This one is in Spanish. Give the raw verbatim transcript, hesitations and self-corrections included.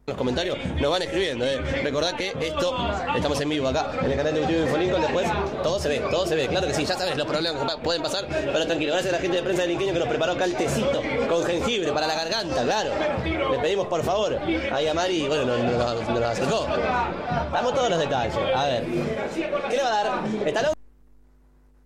los comentarios nos van escribiendo, eh. Recordad que esto, estamos en vivo acá en el canal de YouTube de Infolincoln, después todo se ve, todo se ve, claro que sí, ya sabes los problemas que pueden pasar, pero tranquilo, gracias a la gente de prensa del Inqueño que nos preparó acá el tecito con jengibre para la garganta, claro. Le pedimos por favor ahí a Mari, bueno, nos, nos, nos acercó. Damos todos los detalles, a ver, ¿qué le va a dar? ¿Está loco?